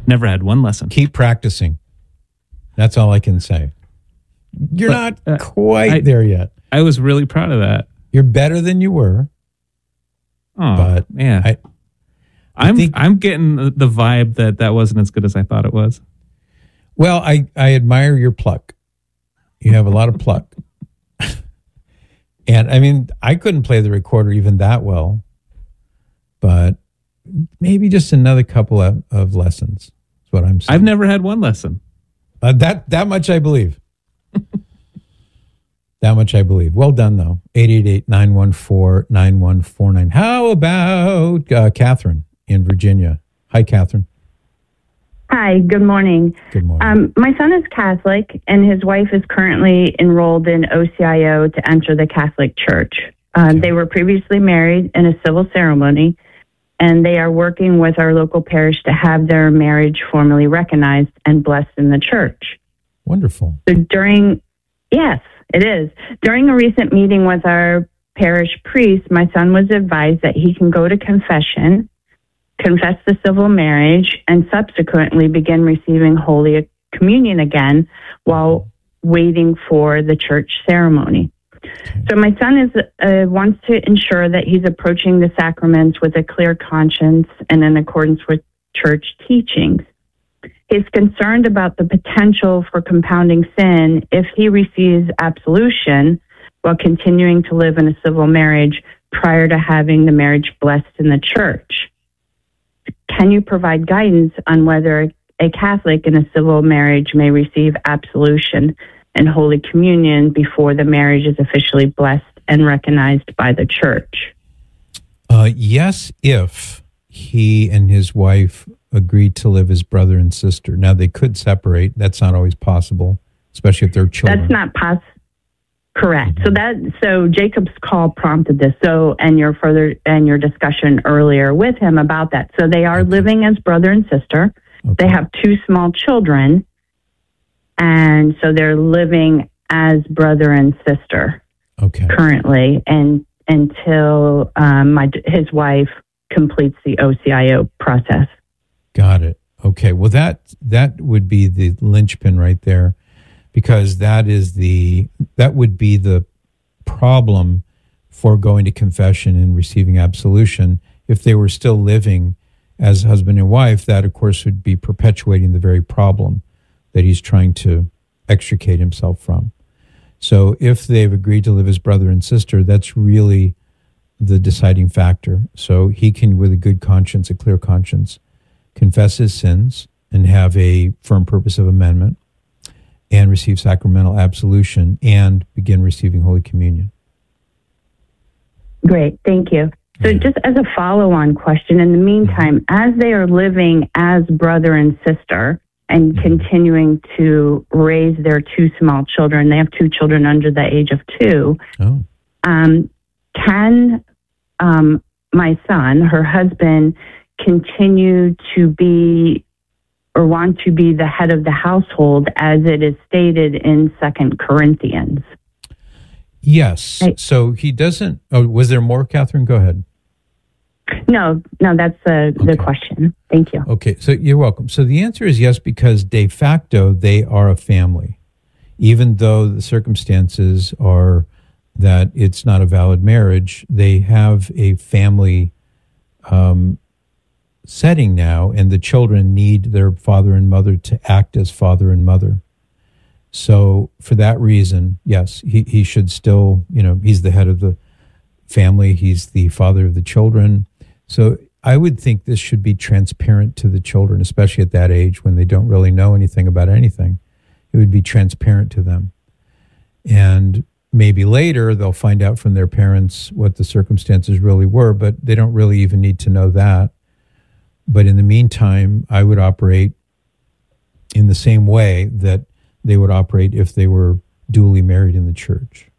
Never had one lesson. Keep practicing. That's all I can say. You're not quite there yet. I was really proud of that. You're better than you were. Oh, but yeah. I'm getting the vibe that wasn't as good as I thought it was. Well, I admire your pluck. You have a lot of pluck. And I mean, I couldn't play the recorder even that well, but maybe just another couple of lessons is what I'm saying. I've never had one lesson. That much I believe. That much I believe. Well done, though. 888-914-9149. How about Catherine in Virginia? Hi, Catherine. Hi, good morning. Good morning. My son is Catholic, and his wife is currently enrolled in OCIO to enter the Catholic Church. Okay. They were previously married in a civil ceremony, and they are working with our local parish to have their marriage formally recognized and blessed in the church. Wonderful. So yes, it is. During a recent meeting with our parish priest, my son was advised that he can go to confession, confess the civil marriage, and subsequently begin receiving Holy Communion again while waiting for the church ceremony. Okay. So my son wants to ensure that he's approaching the sacraments with a clear conscience and in accordance with church teachings. He's concerned about the potential for compounding sin if he receives absolution while continuing to live in a civil marriage prior to having the marriage blessed in the church. Can you provide guidance on whether a Catholic in a civil marriage may receive absolution and Holy Communion before the marriage is officially blessed and recognized by the church? Yes, if he and his wife agreed to live as brother and sister. Now, they could separate. That's not always possible, especially if they're children. That's not possible. Correct. Mm-hmm. So Jacob's call prompted this. And your discussion earlier with him about that. So they are living as brother and sister. Okay. They have 2 small children, and so they're living as brother and sister. Okay. Currently, and until his wife completes the OCIO process. Got it. Okay. Well, that would be the linchpin right there, because that would be the problem for going to confession and receiving absolution. If they were still living as husband and wife, that of course would be perpetuating the very problem that he's trying to extricate himself from. So if they've agreed to live as brother and sister, that's really the deciding factor. So he can, with a good conscience, a clear conscience, confess his sins and have a firm purpose of amendment and receive sacramental absolution and begin receiving Holy Communion. Great. Thank you. So just as a follow-on question, in the meantime, as they are living as brother and sister and continuing to raise their 2 small children, they have 2 children under the age of 2, can my son, her husband, continue to be or want to be the head of the household as it is stated in 2 Corinthians? Yes. So he doesn't. Oh, was there more, Catherine? Go ahead. No, that's the question. Thank you. Okay, so you're welcome. So the answer is yes, because de facto they are a family, even though the circumstances are that it's not a valid marriage. They have a family setting now, and the children need their father and mother to act as father and mother. So for that reason, yes, he should still, he's the head of the family. He's the father of the children. So I would think this should be transparent to the children, especially at that age when they don't really know anything about anything. It would be transparent to them. And maybe later they'll find out from their parents what the circumstances really were, but they don't really even need to know that. But in the meantime, I would operate in the same way that they would operate if they were duly married in the church.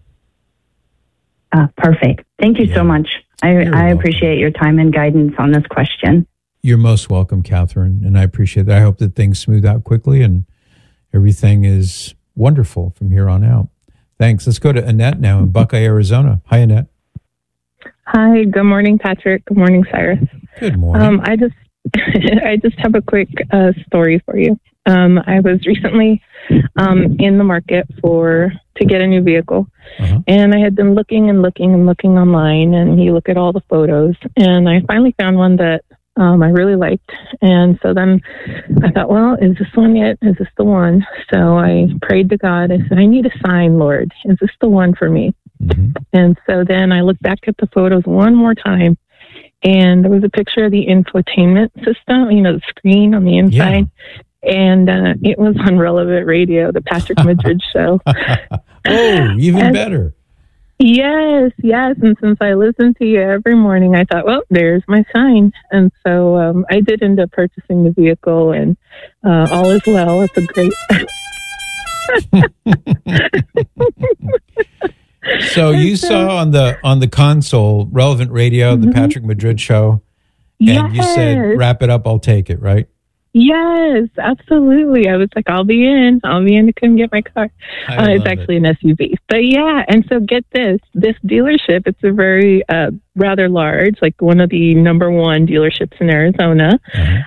Perfect. Thank you so much. I appreciate your time and guidance on this question. You're most welcome, Catherine, and I appreciate that. I hope that things smooth out quickly and everything is wonderful from here on out. Thanks. Let's go to Annette now in Buckeye, Arizona. Hi, Annette. Hi. Good morning, Patrick. Good morning, Cyrus. Good morning. I just I just have a quick story for you. I was recently in the market to get a new vehicle, and I had been looking online, and you look at all the photos, and I finally found one that I really liked. And so then I thought, well, is this one it? Is this the one? So I prayed to God. I said, I need a sign, Lord. Is this the one for me? Mm-hmm. And so then I looked back at the photos one more time, and there was a picture of the infotainment system, the screen on the inside. Yeah. And it was on Relevant Radio, the Patrick Madrid show. Oh, even better. Yes. And since I listen to you every morning, I thought, well, there's my sign. And so I did end up purchasing the vehicle, and all is well. It's a great... So you saw on the console, Relevant Radio, the Patrick Madrid show, and you said, wrap it up, I'll take it, right? Yes, absolutely. I was like, I'll be in to come get my car. It's actually an SUV. But yeah, and so get this dealership, it's a very rather large, like one of the number one dealerships in Arizona.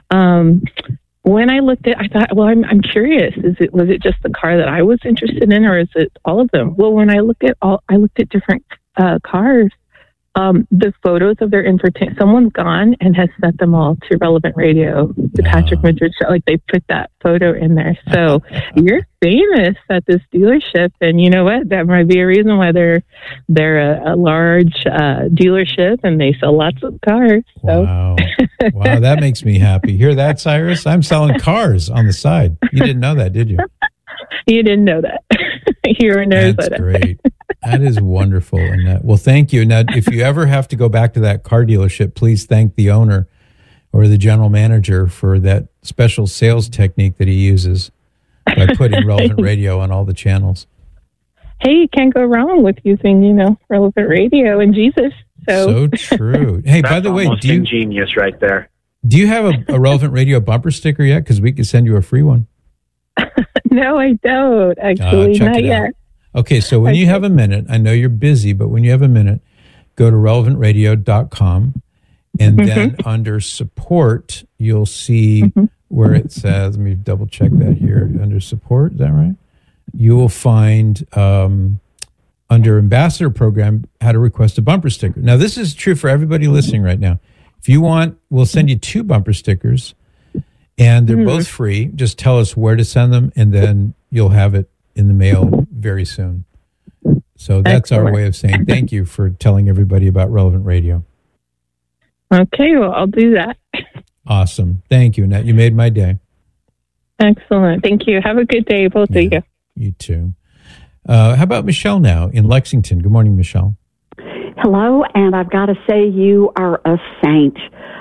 When I looked at, I thought, well, I'm curious. Was it just the car that I was interested in, or is it all of them? Well, when I looked at different cars. The photos of their infotainment, someone's gone and has sent them all to Relevant Radio, the Patrick Madrid show. Like, they put that photo in there. So you're famous at this dealership, and you know what? That might be a reason why they're a large dealership and they sell lots of cars. So. Wow, that makes me happy. Hear that, Cyrus? I'm selling cars on the side. You didn't know that, did you? You didn't know that. Here in Arizona. That's great. That is wonderful, Annette. Well, thank you. Now, if you ever have to go back to that car dealership, please thank the owner or the general manager for that special sales technique that he uses by putting Relevant Radio on all the channels. Hey, you can't go wrong with using, Relevant Radio and Jesus. So true. Hey, by the way, ingenious right there. Do you have a Relevant Radio bumper sticker yet? Because we could send you a free one. No, I don't, actually. Not yet. Okay, so when you have a minute, I know you're busy, but when you have a minute, go to relevantradio.com, and then under support, you'll see where it says, let me double check that here, under support, is that right? You will find under ambassador program how to request a bumper sticker. Now, this is true for everybody listening right now. If you want, we'll send you 2 bumper stickers, and they're both free. Just tell us where to send them, and then you'll have it in the mail very soon. So that's our way of saying thank you for telling everybody about Relevant Radio. Okay, well, I'll do that. Awesome. Thank you, Annette. You made my day. Excellent. Thank you. Have a good day, both of you. You too. How about Michelle now in Lexington? Good morning, Michelle. Hello, and I've got to say you are a saint.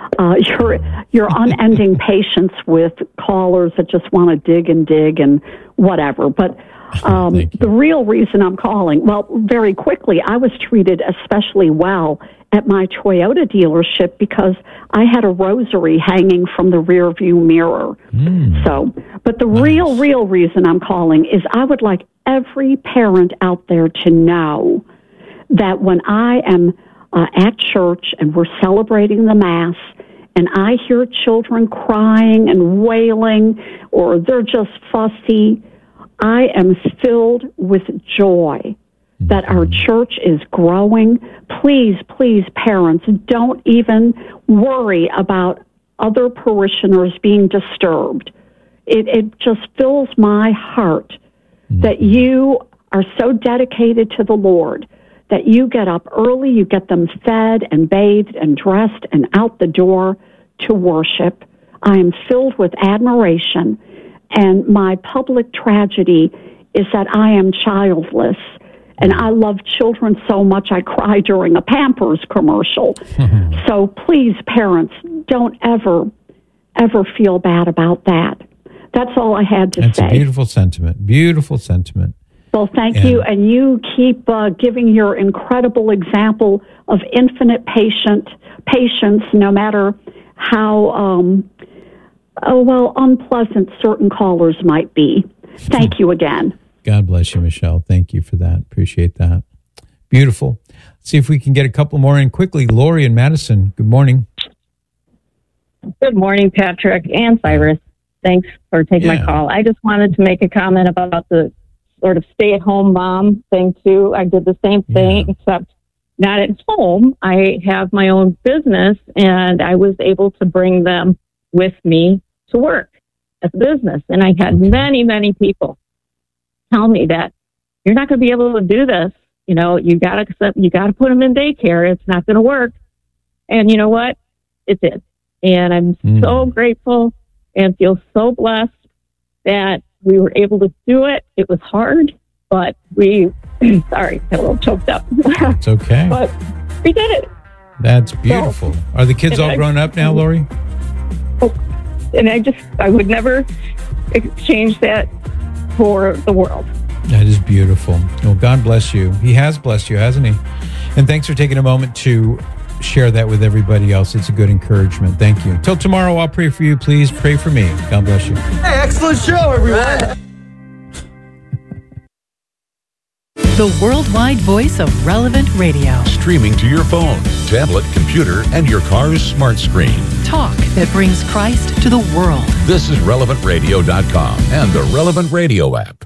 Your unending patience with callers that just want to dig and whatever. But the real reason I'm calling, well, very quickly, I was treated especially well at my Toyota dealership because I had a rosary hanging from the rear view mirror. But the real reason I'm calling is I would like every parent out there to know that when I am at church and we're celebrating the Mass and I hear children crying and wailing or they're just fussy, I am filled with joy that our church is growing. Please, parents, don't even worry about other parishioners being disturbed. It just fills my heart that you are so dedicated to the Lord that you get up early, you get them fed and bathed and dressed and out the door to worship. I am filled with admiration. And my public tragedy is that I am childless. And I love children so much I cry during a Pampers commercial. So please, parents, don't ever feel bad about that. That's all I had to say. That's a beautiful sentiment. Beautiful sentiment. Well, thank you. And you keep giving your incredible example of infinite patience, no matter how unpleasant certain callers might be. Thank you again. God bless you, Michelle. Thank you for that. Appreciate that. Beautiful. Let's see if we can get a couple more in quickly. Lori in Madison, good morning. Good morning, Patrick and Cyrus. Thanks for taking my call. I just wanted to make a comment about the sort of stay-at-home mom thing, too. I did the same thing, except not at home. I have my own business, and I was able to bring them with me to work at the business. And I had many, many people tell me that you're not going to be able to do this. You know, you got to put them in daycare. It's not going to work. And you know what? It did. And I'm so grateful and feel so blessed that we were able to do it. It was hard, but sorry, got a little choked up. It's okay. But we did it. That's beautiful. Are the kids all grown up now, Lori? And I would never exchange that for the world. That is beautiful. Well, God bless you. He has blessed you, hasn't he? And thanks for taking a moment to share that with everybody else. It's a good encouragement. Thank you. Till tomorrow, I'll pray for you. Please pray for me. God bless you. Hey, excellent show, everyone. The worldwide voice of Relevant Radio. Streaming to your phone, tablet, computer, and your car's smart screen. Talk that brings Christ to the world. This is RelevantRadio.com and the Relevant Radio app.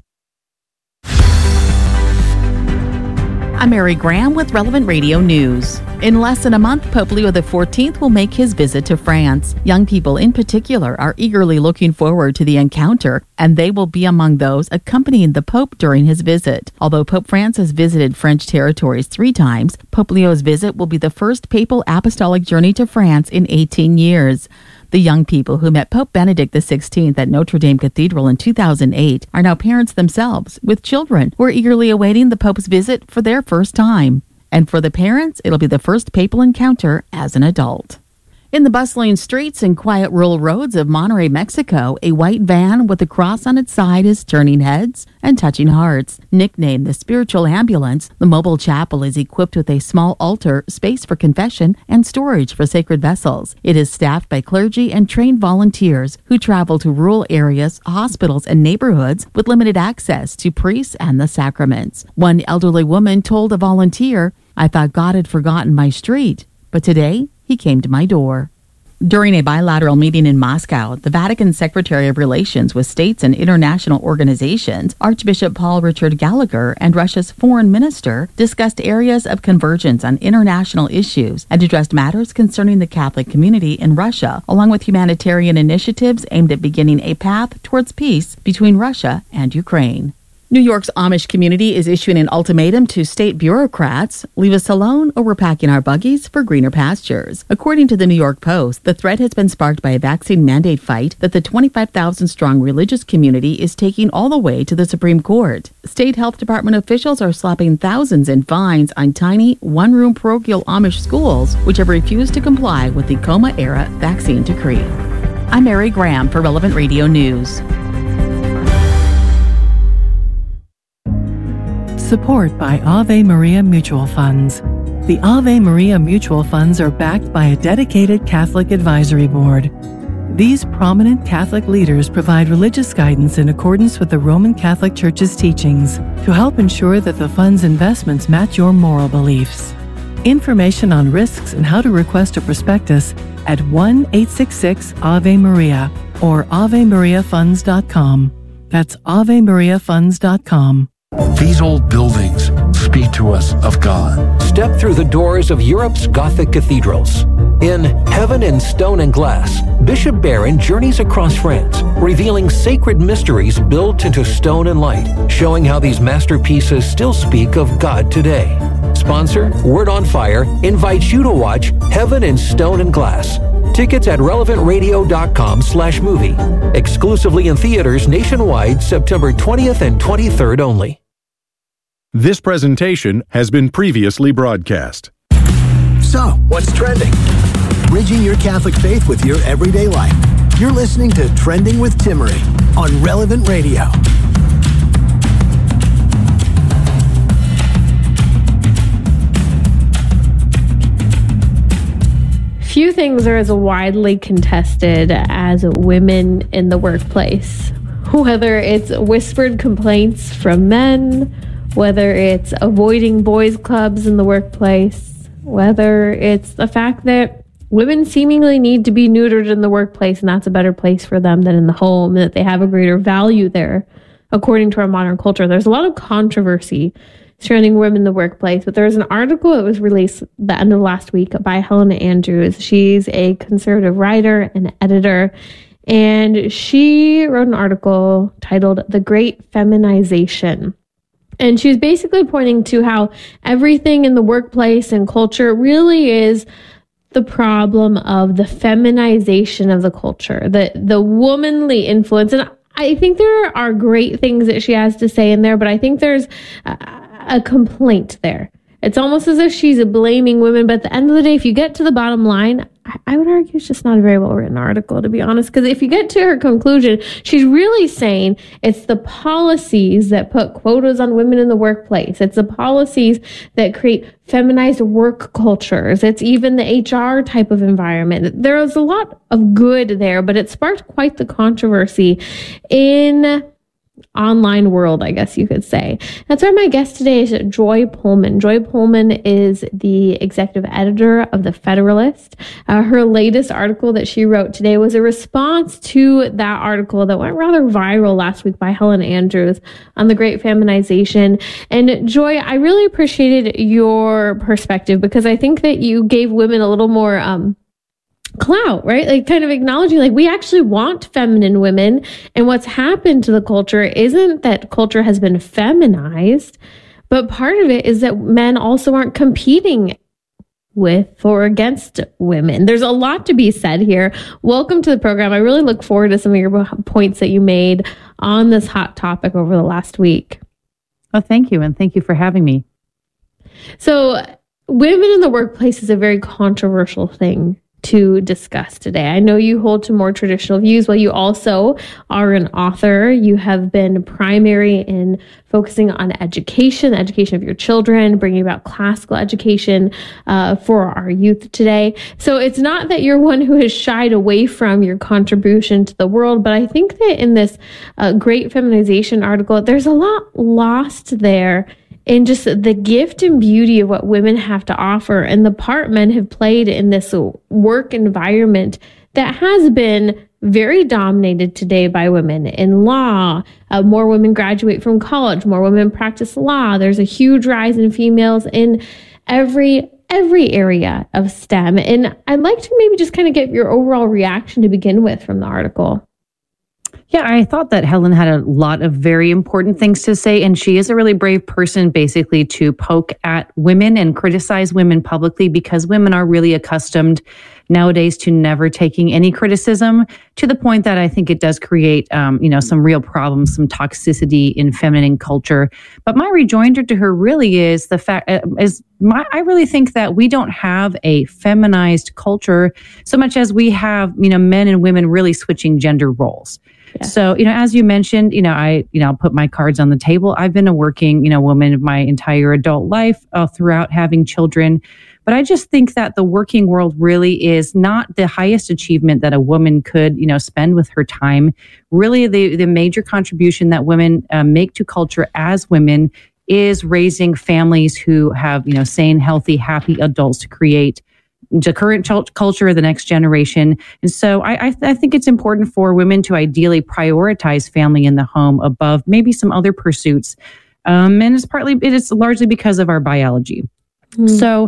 I'm Mary Graham with Relevant Radio News. In less than a month, Pope Leo XIV will make his visit to France. Young people in particular are eagerly looking forward to the encounter, and they will be among those accompanying the Pope during his visit. Although Pope Francis visited French territories 3 times, Pope Leo's visit will be the first papal apostolic journey to France in 18 years. The young people who met Pope Benedict XVI at Notre Dame Cathedral in 2008 are now parents themselves, with children who are eagerly awaiting the Pope's visit for their first time. And for the parents, it'll be the first papal encounter as an adult. In the bustling streets and quiet rural roads of Monterrey, Mexico, a white van with a cross on its side is turning heads and touching hearts. Nicknamed the Spiritual Ambulance, the mobile chapel is equipped with a small altar, space for confession, and storage for sacred vessels. It is staffed by clergy and trained volunteers who travel to rural areas, hospitals, and neighborhoods with limited access to priests and the sacraments. One elderly woman told a volunteer, "I thought God had forgotten my street, but today he came to my door." During a bilateral meeting in Moscow, the Vatican Secretary of Relations with States and International Organizations, Archbishop Paul Richard Gallagher, and Russia's foreign minister discussed areas of convergence on international issues and addressed matters concerning the Catholic community in Russia, along with humanitarian initiatives aimed at beginning a path towards peace between Russia and Ukraine. New York's Amish community is issuing an ultimatum to state bureaucrats: leave us alone or we're packing our buggies for greener pastures. According to the New York Post, the threat has been sparked by a vaccine mandate fight that the 25,000-strong religious community is taking all the way to the Supreme Court. State health department officials are slapping thousands in fines on tiny, one-room parochial Amish schools which have refused to comply with the Coma-era vaccine decree. I'm Mary Graham for Relevant Radio News. Support by Ave Maria Mutual Funds. The Ave Maria Mutual Funds are backed by a dedicated Catholic advisory board. These prominent Catholic leaders provide religious guidance in accordance with the Roman Catholic Church's teachings to help ensure that the fund's investments match your moral beliefs. Information on risks and how to request a prospectus at 1-866-AVE-MARIA or AveMariaFunds.com. That's AveMariaFunds.com. These old buildings speak to us of God. Step through the doors of Europe's Gothic cathedrals. In Heaven in Stone and Glass, Bishop Barron journeys across France, revealing sacred mysteries built into stone and light, showing how these masterpieces still speak of God today. Sponsor, Word on Fire, invites you to watch Heaven in Stone and Glass. Tickets at relevantradio.com/movie. Exclusively in theaters nationwide, September 20th and 23rd only. This presentation has been previously broadcast. So, what's trending? Bridging your Catholic faith with your everyday life. You're listening to Trending with Timmerie on Relevant Radio. Few things are as widely contested as women in the workplace. Whether it's whispered complaints from men, whether it's avoiding boys' clubs in the workplace, whether it's the fact that women seemingly need to be neutered in the workplace, and that's a better place for them than in the home, and that they have a greater value there, according to our modern culture. There's a lot of controversy surrounding women in the workplace, but there was an article that was released the end of last week by Helen Andrews. She's a conservative writer and editor, and she wrote an article titled The Great Feminization. And she was basically pointing to how everything in the workplace and culture really is the problem of the feminization of the culture, the womanly influence. And I think there are great things that she has to say in there, but I think there's a complaint there. It's almost as if she's blaming women, but at the end of the day, if you get to the bottom line, I would argue it's just not a very well written article, to be honest, because if you get to her conclusion, she's really saying it's the policies that put quotas on women in the workplace. It's the policies that create feminized work cultures. It's even the HR type of environment. There's a lot of good there, but it sparked quite the controversy in online world, I guess you could say. That's why my guest today is Joy Pullman. Joy Pullman is the executive editor of The Federalist. Her latest article that she wrote today was a response to that article that went rather viral last week by Helen Andrews on the Great Feminization. And Joy, I really appreciated your perspective because I think that you gave women a little more clout, right? Like kind of acknowledging like we actually want feminine women, and what's happened to the culture isn't that culture has been feminized, but part of it is that men also aren't competing with or against women. There's a lot to be said here. Welcome to the program. I really look forward to some of your points that you made on this hot topic over the last week. Oh, thank you. And thank you for having me. So women in the workplace is a very controversial thing to discuss today. I know you hold to more traditional views, while you also are an author. You have been primary in focusing on education, the education of your children, bringing about classical education for our youth today. So it's not that you're one who has shied away from your contribution to the world, but I think that in this Great Feminization article, there's a lot lost there in just the gift and beauty of what women have to offer and the part men have played in this work environment that has been very dominated today by women. In law, more women graduate from college, more women practice law. There's a huge rise in females in every area of STEM. And I'd like to maybe just kind of get your overall reaction to begin with from the article. Yeah, I thought that Helen had a lot of very important things to say, and she is a really brave person basically to poke at women and criticize women publicly, because women are really accustomed nowadays to never taking any criticism, to the point that I think it does create, some real problems, some toxicity in feminine culture. But my rejoinder to her really is the fact I really think that we don't have a feminized culture so much as we have, men and women really switching gender roles. Yeah. So, as you mentioned, I'll put my cards on the table. I've been a working, woman my entire adult life throughout having children. But I just think that the working world really is not the highest achievement that a woman could, spend with her time. Really, the major contribution that women make to culture as women is raising families who have, sane, healthy, happy adults to create the current culture, the next generation. And so I think it's important for women to ideally prioritize family in the home above maybe some other pursuits. And it is largely because of our biology. So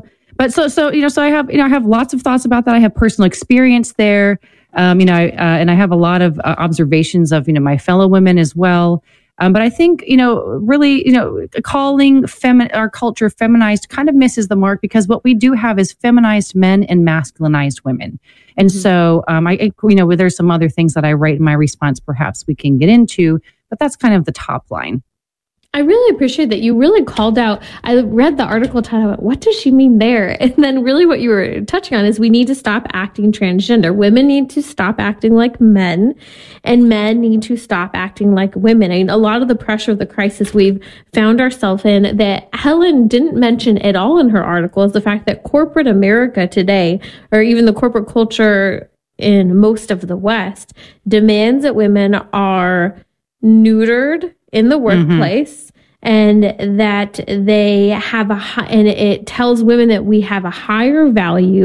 I have lots of thoughts about that. I have personal experience there. And I have a lot of observations of, my fellow women as well. But I think, really, calling our culture feminized kind of misses the mark, because what we do have is feminized men and masculinized women. And so, there's some other things that I write in my response, perhaps we can get into, but that's kind of the top line. I really appreciate that you really called out. I read the article title, what does she mean there? And then really what you were touching on is we need to stop acting transgender. Women need to stop acting like men, and men need to stop acting like women. I mean, a lot of the pressure of the crisis we've found ourselves in that Helen didn't mention at all in her article is the fact that corporate America today, or even the corporate culture in most of the West, demands that women are neutered in the workplace, and that they have and it tells women that we have a higher value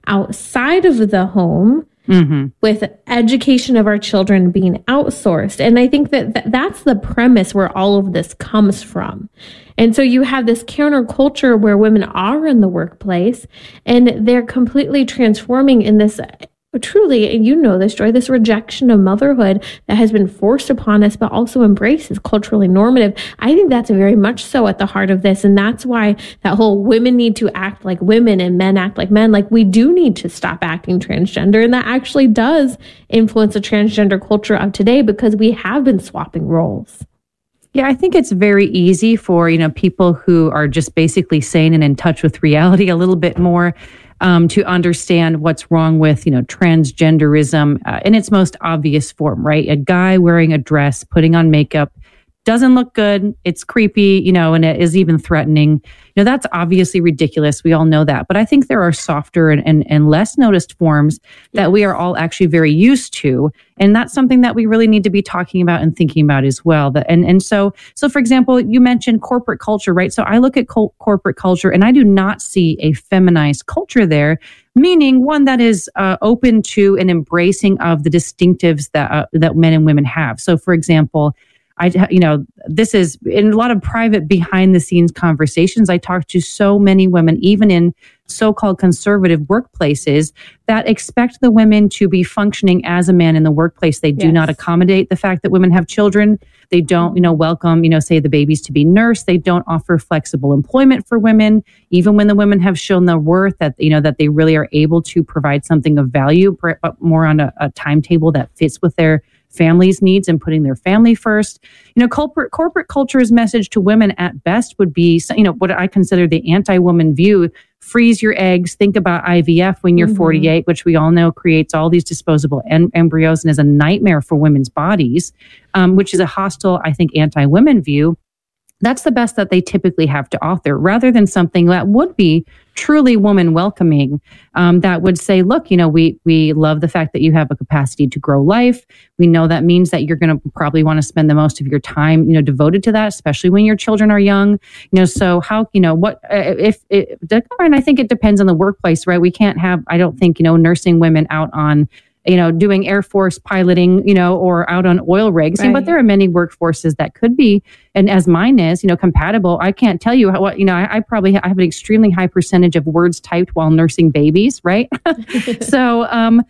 outside of the home, with education of our children being outsourced. And I think that that's the premise where all of this comes from. And so you have this counterculture where women are in the workplace and they're completely transforming in this truly, and you know this, Joy, this rejection of motherhood that has been forced upon us, but also embraced as culturally normative. I think that's very much so at the heart of this. And that's why that whole women need to act like women and men act like men. Like, we do need to stop acting transgender. And that actually does influence the transgender culture of today because we have been swapping roles. Yeah, I think it's very easy for, people who are just basically sane and in touch with reality a little bit more to understand what's wrong with, transgenderism in its most obvious form, right? A guy wearing a dress, putting on makeup, doesn't look good. It's creepy, and it is even threatening. That's obviously ridiculous. We all know that. But I think there are softer and less noticed forms that we are all actually very used to. And that's something that we really need to be talking about and thinking about as well. So for example, you mentioned corporate culture, right? So I look at corporate culture and I do not see a feminized culture there, meaning one that is open to and embracing of the distinctives that men and women have. So for example, this is in a lot of private behind the scenes conversations. I talk to so many women, even in so-called conservative workplaces, that expect the women to be functioning as a man in the workplace. They do not accommodate the fact that women have children. They don't, welcome, say the babies to be nursed. They don't offer flexible employment for women, even when the women have shown their worth that, that they really are able to provide something of value, but more on a timetable that fits with their family's needs and putting their family first. Corporate culture's message to women at best would be, what I consider the anti-woman view. Freeze your eggs. Think about IVF when you're 48, which we all know creates all these disposable embryos and is a nightmare for women's bodies, which is a hostile, I think, anti-women view. That's the best that they typically have to offer, rather than something that would be truly woman welcoming, that would say, look, we love the fact that you have a capacity to grow life. We know that means that you're going to probably want to spend the most of your time, devoted to that, especially when your children are young. So how, and I think it depends on the workplace, right? We can't have, I don't think, nursing women out on, doing Air Force piloting, or out on oil rigs. Right. But there are many workforces that could be, and as mine is, compatible. I can't tell you what, I probably have an extremely high percentage of words typed while nursing babies, right? So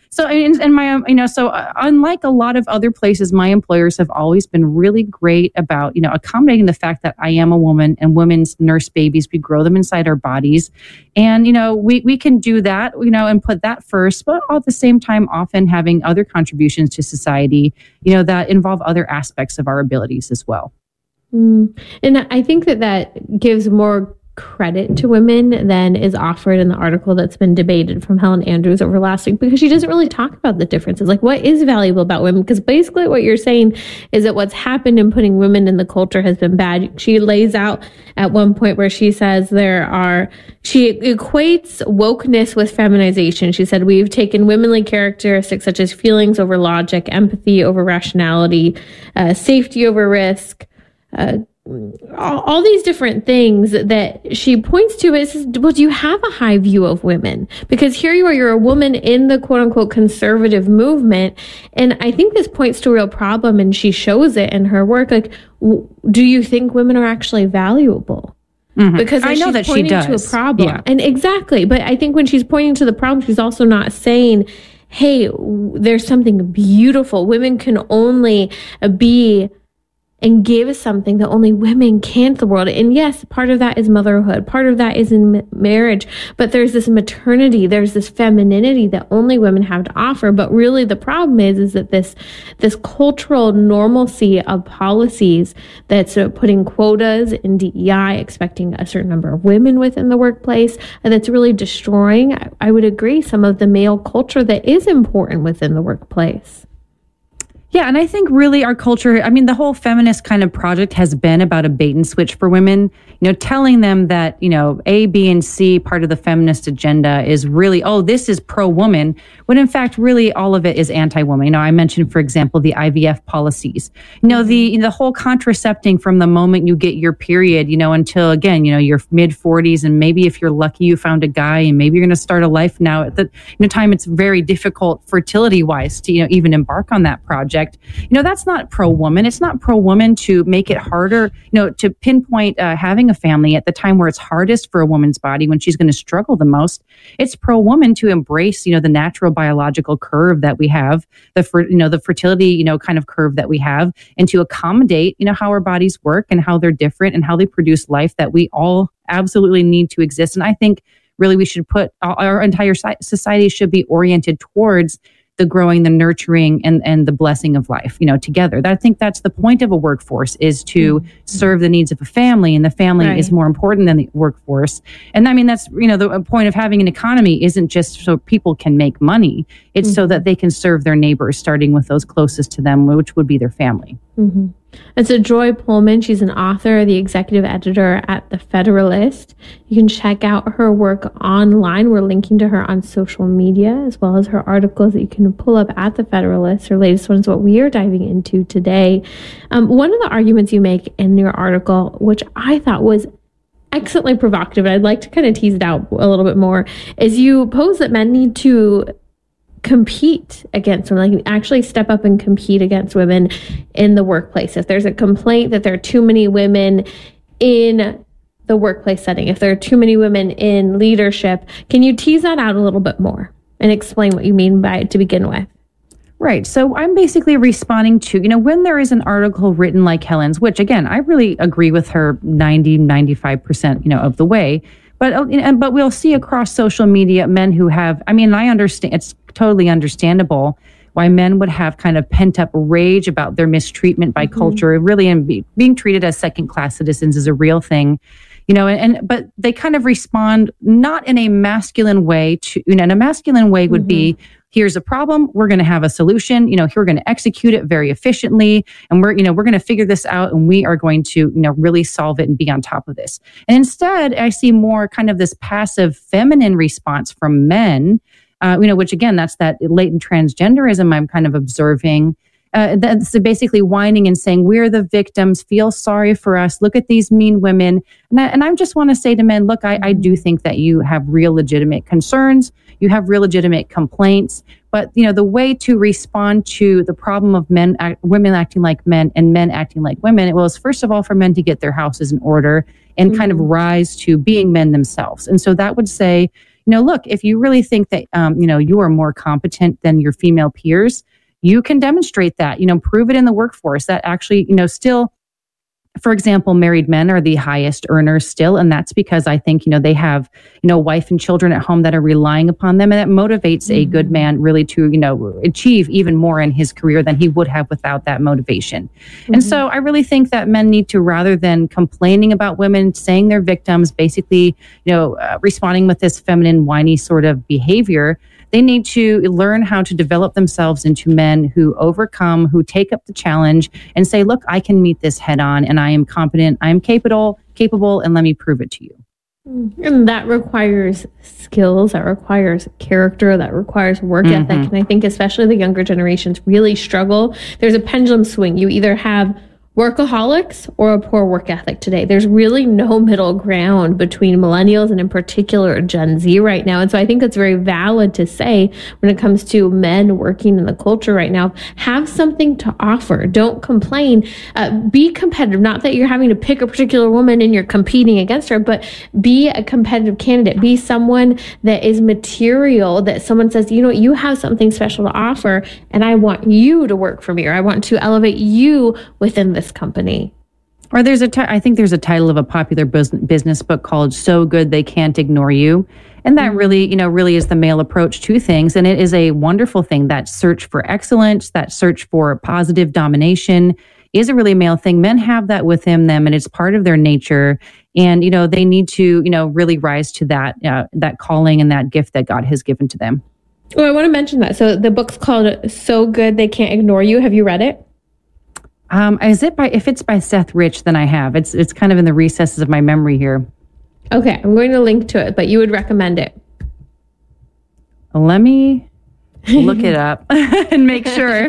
unlike a lot of other places, my employers have always been really great about, accommodating the fact that I am a woman and women nurse babies. We grow them inside our bodies. And, we can do that, and put that first, but all at the same time, often having other contributions to society, that involve other aspects of our abilities as well. And I think that gives more credit to women than is offered in the article that's been debated from Helen Andrews over last week, because she doesn't really talk about the differences. Like, what is valuable about women? Because basically what you're saying is that what's happened in putting women in the culture has been bad. She lays out at one point where she says she equates wokeness with feminization. She said, we've taken womanly characteristics such as feelings over logic, empathy over rationality, safety over risk, all these different things that she points to. Is, well, do you have a high view of women? Because here you are, you're a woman in the quote unquote conservative movement. And I think this points to a real problem, and she shows it in her work. Like, do you think women are actually valuable? Because I know that she does. To a problem. Yeah. And exactly. But I think when she's pointing to the problem, she's also not saying, hey, there's something beautiful. Women can only be and give something that only women can to the world. And yes, part of that is motherhood. Part of that is in marriage. But there's this maternity, there's this femininity that only women have to offer. But really the problem is that this cultural normalcy of policies that's putting quotas in DEI, expecting a certain number of women within the workplace, and that's really destroying, I would agree, some of the male culture that is important within the workplace. Yeah, and I think really our culture, the whole feminist kind of project has been about a bait and switch for women. telling them that, A, B, and C part of the feminist agenda is really, this is pro-woman, when in fact, really all of it is anti-woman. I mentioned, for example, the IVF policies. The whole contracepting from the moment you get your period, until, again, your mid-40s, and maybe if you're lucky, you found a guy, and maybe you're going to start a life now. At the time, it's very difficult fertility-wise to, even embark on that project. That's not pro-woman. It's not pro-woman to make it harder, to pinpoint having a family at the time where it's hardest for a woman's body, when she's going to struggle the most. It's pro-woman to embrace, the natural biological curve that we have, the fertility, kind of curve that we have, and to accommodate, how our bodies work and how they're different and how they produce life that we all absolutely need to exist. And I think really we should put our entire society should be oriented towards the growing, the nurturing, and the blessing of life, together. I think that's the point of a workforce, is to serve the needs of a family, and the family is more important than the workforce. And I mean, that's, the point of having an economy isn't just so people can make money. It's so that they can serve their neighbors, starting with those closest to them, which would be their family. Mm-hmm. And so Joy Pullman, she's an author, the executive editor at The Federalist. You can check out her work online. We're linking to her on social media, as well as her articles that you can pull up at The Federalist. Her latest one is what we are diving into today. One of the arguments you make in your article, which I thought was excellently provocative, and I'd like to kind of tease it out a little bit more, is you pose that men need to compete against women, like actually step up and compete against women in the workplace. If there's a complaint that there are too many women in the workplace setting, if there are too many women in leadership, can you tease that out a little bit more and explain what you mean by it to begin with? Right. So I'm basically responding to, when there is an article written like Helen's, which again, I really agree with her 95%, of the way. But we'll see across social media men who have, I understand, it's totally understandable why men would have kind of pent up rage about their mistreatment by culture, really, and being treated as second class citizens is a real thing, but they kind of respond not in a masculine way and a masculine way would be, here's a problem, we're going to have a solution, we're going to execute it very efficiently, and we're going to figure this out, and we are going to, really solve it and be on top of this. And instead, I see more kind of this passive feminine response from men, which again, that's that latent transgenderism I'm kind of observing. That's basically whining and saying, we're the victims, feel sorry for us, look at these mean women. And I just want to say to men, look, I do think that you have real legitimate concerns, you have real legitimate complaints, but the way to respond to the problem of women acting like men and men acting like women, it was first of all for men to get their houses in order and kind of rise to being men themselves. And so that would say, look, if you really think that, you are more competent than your female peers, you can demonstrate that, prove it in the workforce that actually, still, for example, married men are the highest earners still. And that's because I think, they have, wife and children at home that are relying upon them. And that motivates a good man really to, achieve even more in his career than he would have without that motivation. And so I really think that men need to, rather than complaining about women, saying they're victims, basically, responding with this feminine, whiny sort of behavior, they need to learn how to develop themselves into men who overcome, who take up the challenge and say, look, I can meet this head on, and I am competent, I am capable, and let me prove it to you. And that requires skills, that requires character, that requires work ethic. And I think especially the younger generations really struggle. There's a pendulum swing. You either have workaholics or a poor work ethic today. There's really no middle ground between millennials and in particular Gen Z right now. And so I think it's very valid to say when it comes to men working in the culture right now, have something to offer. Don't complain. Be competitive. Not that you're having to pick a particular woman and you're competing against her, but be a competitive candidate. Be someone that is material, that someone says, you have something special to offer and I want you to work for me, or I want to elevate you within this company. Or I think there's a title of a popular business book called So Good They Can't Ignore You. And that really, really is the male approach to things. And it is a wonderful thing. That search for excellence, that search for positive domination is a really male thing. Men have that within them, and it's part of their nature. And, they need to, really rise to that calling and that gift that God has given to them. Oh, I want to mention that. So the book's called So Good They Can't Ignore You. Have you read it? If it's by Seth Rich, then I have. It's kind of in the recesses of my memory here. Okay, I'm going to link to it, but you would recommend it. Let me look it up and make sure.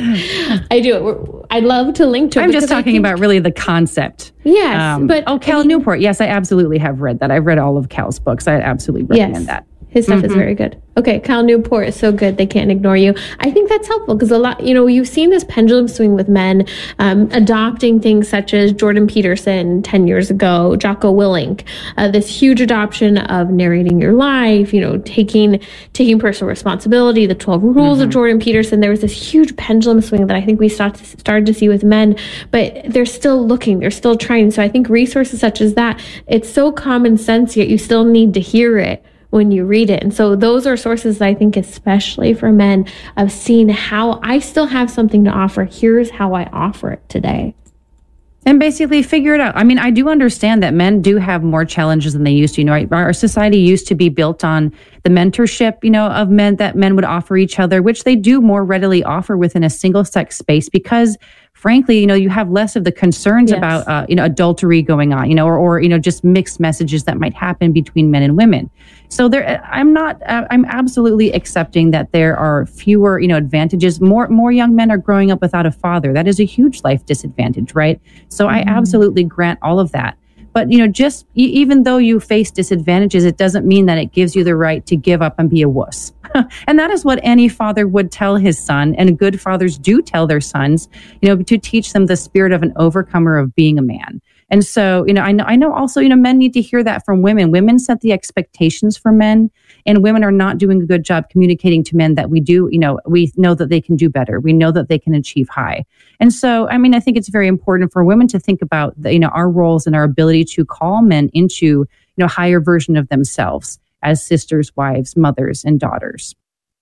I do. I'd love to link to it. I'm just talking about really the concept. Yes, but Cal Newport. Yes, I absolutely have read that. I've read all of Cal's books. I absolutely recommend that. His stuff is very good. Okay, Cal Newport is so good, they can't ignore you. I think that's helpful because a lot, you've seen this pendulum swing with men adopting things such as Jordan Peterson 10 years ago, Jocko Willink, this huge adoption of narrating your life, taking personal responsibility, the 12 rules of Jordan Peterson. There was this huge pendulum swing that I think we started to see with men, but they're still looking, they're still trying. So I think resources such as that, it's so common sense, yet you still need to hear it when you read it. And so those are sources that I think, especially for men, of seeing how I still have something to offer. Here's how I offer it today. And basically figure it out. I mean, I do understand that men do have more challenges than they used to. Our society used to be built on the mentorship, of men that men would offer each other, which they do more readily offer within a single sex space because frankly, you have less of the concerns about, adultery going on, or just mixed messages that might happen between men and women. So I'm absolutely accepting that there are fewer, advantages. More young men are growing up without a father. That is a huge life disadvantage, right? So I absolutely grant all of that. But, just even though you face disadvantages, it doesn't mean that it gives you the right to give up and be a wuss. And that is what any father would tell his son. And good fathers do tell their sons, to teach them the spirit of an overcomer of being a man. And so, I know also, men need to hear that from women. Women set the expectations for men, and women are not doing a good job communicating to men that we do, we know that they can do better. We know that they can achieve high. And so, I think it's very important for women to think about, our roles and our ability to call men into, higher version of themselves as sisters, wives, mothers, and daughters.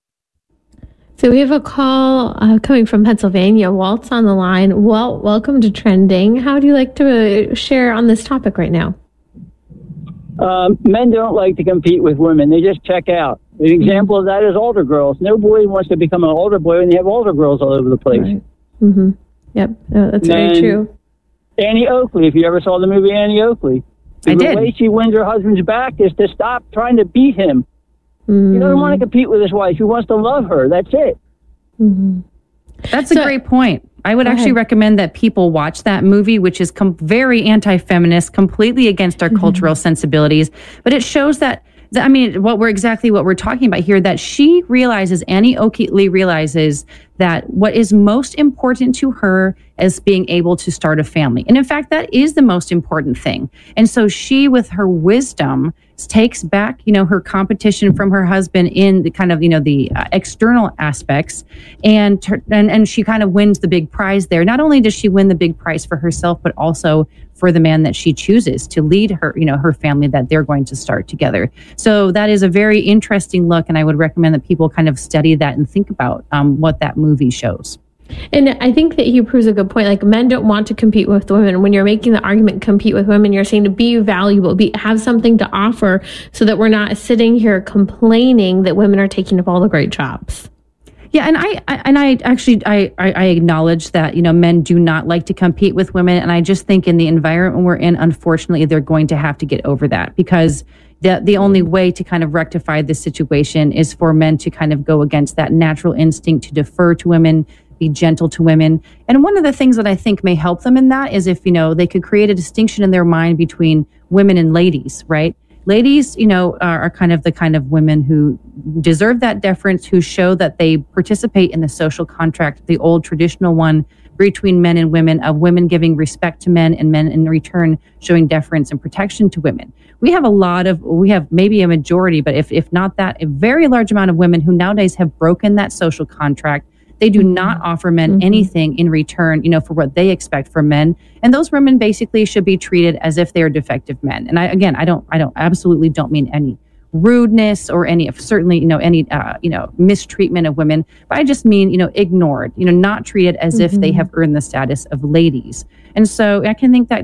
So we have a call coming from Pennsylvania. Walt's on the line. Walt, welcome to Trending. How do you like to share on this topic right now? Men don't like to compete with women. They just check out. An example of that is altar girls. No boy wants to become an altar boy when they have altar girls all over the place. Right. Mm-hmm. Yep, that's very true. Annie Oakley, if you ever saw the movie Annie Oakley. The way she wins her husband's back is to stop trying to beat him. He doesn't want to compete with his wife. He wants to love her. That's it. That's a great point. I would actually recommend that people watch that movie, which is very anti-feminist, completely against our cultural sensibilities. But it shows that, what we're talking about here, that Annie Oakley realizes that what is most important to her is being able to start a family. And in fact, that is the most important thing. And so she, with her wisdom, takes back, her competition from her husband in the kind of, the external aspects, and she kind of wins the big prize there. Not only does she win the big prize for herself, but also for the man that she chooses to lead her, her family that they're going to start together. So that is a very interesting look, and I would recommend that people kind of study that and think about what that movie shows. And I think that he proves a good point. Like, men don't want to compete with women. When you're making the argument, compete with women, you're saying to be valuable, have something to offer, so that we're not sitting here complaining that women are taking up all the great jobs. Yeah, and I acknowledge that, men do not like to compete with women. And I just think in the environment we're in, unfortunately, they're going to have to get over that, because the only way to kind of rectify this situation is for men to kind of go against that natural instinct to defer to women, be gentle to women. And one of the things that I think may help them in that is if, they could create a distinction in their mind between women and ladies, right? Ladies, are kind of women who deserve that deference, who show that they participate in the social contract, the old traditional one between men and women, of women giving respect to men and men in return showing deference and protection to women. We have maybe a majority, but if not that, a very large amount of women who nowadays have broken that social contract. They do not offer men anything in return, for what they expect from men. And those women basically should be treated as if they are defective men. And I absolutely don't mean any rudeness or any mistreatment of women, but I just mean, ignored, not treated as if they have earned the status of ladies. And so I can think that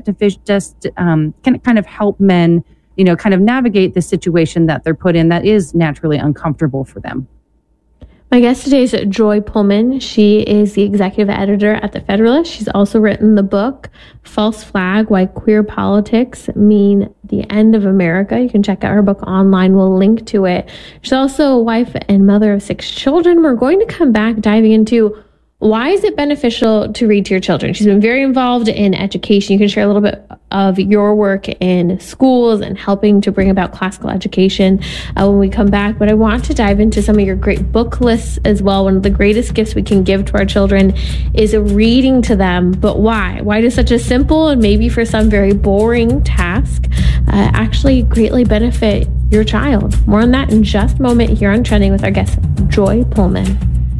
can kind of help men, kind of navigate the situation that they're put in that is naturally uncomfortable for them. My guest today is Joy Pullman. She is the executive editor at The Federalist. She's also written the book, False Flag, Why Queer Politics Mean the End of America. You can check out her book online. We'll link to it. She's also a wife and mother of 6 children. We're going to come back diving into why is it beneficial to read to your children? She's been very involved in education. You can share a little bit of your work in schools and helping to bring about classical education when we come back. But I want to dive into some of your great book lists as well. One of the greatest gifts we can give to our children is reading to them. But why? Why does such a simple and maybe for some very boring task actually greatly benefit your child? More on that in just a moment here on Trending with our guest, Joy Pullman.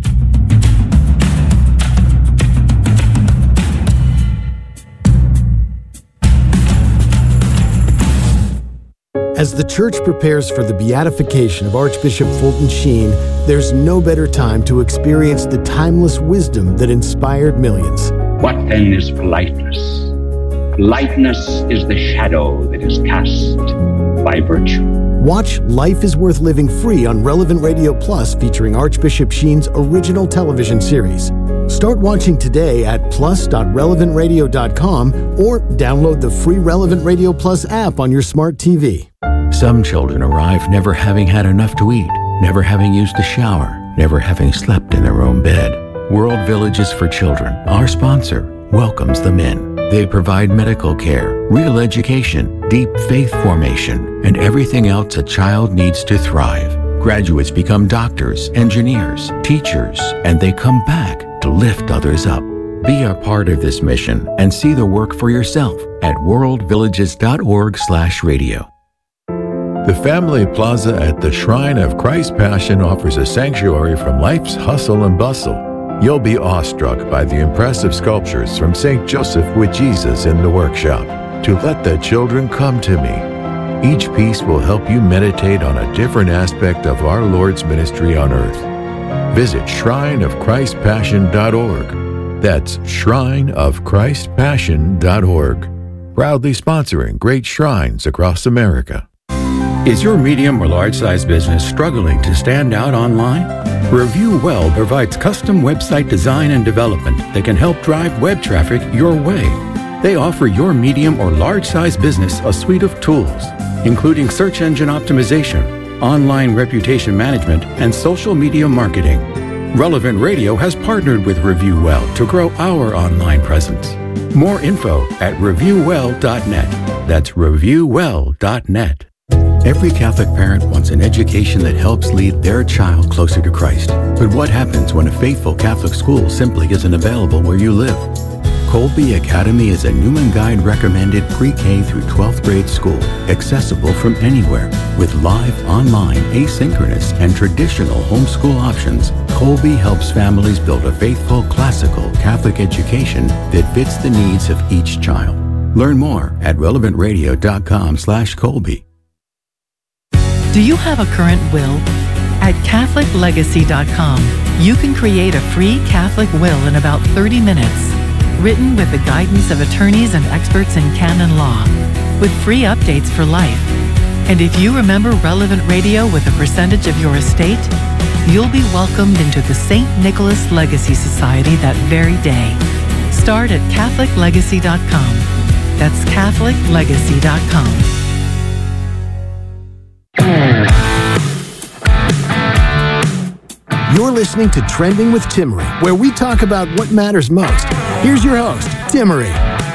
As the church prepares for the beatification of Archbishop Fulton Sheen, there's no better time to experience the timeless wisdom that inspired millions. What then is politeness? Politeness is the shadow that is cast by virtue. Watch Life is Worth Living free on Relevant Radio Plus, featuring Archbishop Sheen's original television series. Start watching today at plus.relevantradio.com or download the free Relevant Radio Plus app on your smart TV. Some children arrive never having had enough to eat, never having used a shower, never having slept in their own bed. World Villages for Children, our sponsor, welcomes them in. They provide medical care, real education, deep faith formation, and everything else a child needs to thrive. Graduates become doctors, engineers, teachers, and they come back to lift others up. Be a part of this mission and see the work for yourself at worldvillages.org/radio. The Family Plaza at the Shrine of Christ's Passion offers a sanctuary from life's hustle and bustle. You'll be awestruck by the impressive sculptures from St. Joseph with Jesus in the workshop. To let the children come to me. Each piece will help you meditate on a different aspect of our Lord's ministry on earth. Visit shrineofchristpassion.org. That's shrineofchristpassion.org. Proudly sponsoring great shrines across America. Is your medium or large-size business struggling to stand out online? Review Well provides custom website design and development that can help drive web traffic your way. They offer your medium or large-size business a suite of tools, including search engine optimization, online reputation management, and social media marketing. Relevant Radio has partnered with Review Well to grow our online presence. More info at reviewwell.net. That's reviewwell.net. Every Catholic parent wants an education that helps lead their child closer to Christ. But what happens when a faithful Catholic school simply isn't available where you live? Colby Academy is a Newman Guide recommended pre-K through 12th grade school, accessible from anywhere. With live, online, asynchronous, and traditional homeschool options, Colby helps families build a faithful, classical Catholic education that fits the needs of each child. Learn more at relevantradio.com/Colby. Do you have a current will? At CatholicLegacy.com, you can create a free Catholic will in about 30 minutes, written with the guidance of attorneys and experts in canon law, with free updates for life. And if you remember Relevant Radio with a percentage of your estate, you'll be welcomed into the St. Nicholas Legacy Society that very day. Start at CatholicLegacy.com. That's CatholicLegacy.com. You're listening to Trending with Timmery, where we talk about what matters most. Here's your host, Timmery.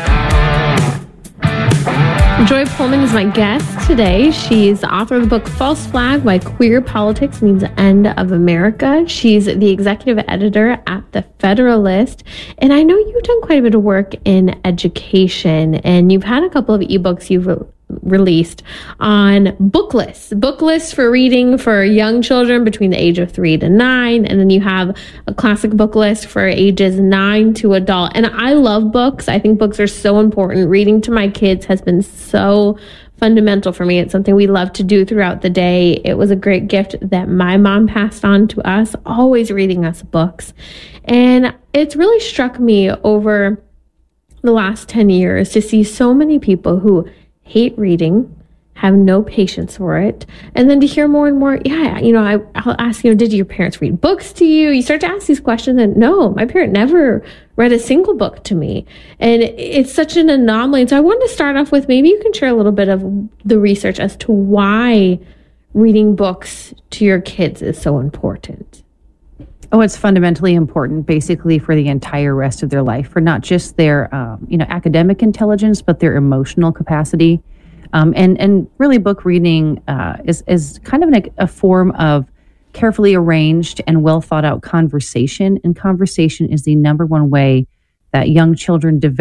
Joy Pullman is my guest today. She's the author of the book False Flag, Why Queer Politics Means the End of America. She's the executive editor at The Federalist. And I know you've done quite a bit of work in education, and you've had a couple of ebooks you've released on book lists for reading for young children between the age of 3 to 9, and then you have a classic book list for ages 9 to adult. And I love books. I think books are so important. Reading to my kids has been so fundamental for me. It's something we love to do throughout the day. It was a great gift that my mom passed on to us, always reading us books. And it's really struck me over the last 10 years to see so many people who hate reading, have no patience for it. And then to hear more and more, I'll ask, did your parents read books to you? You start to ask these questions, and no, my parent never read a single book to me. And it's such an anomaly. And so I wanted to start off with, maybe you can share a little bit of the research as to why reading books to your kids is so important. Oh, it's fundamentally important, basically, for the entire rest of their life, for not just their, academic intelligence, but their emotional capacity. And really, book reading is kind of a form of carefully arranged and well thought out conversation. And conversation is the number one way that young children develop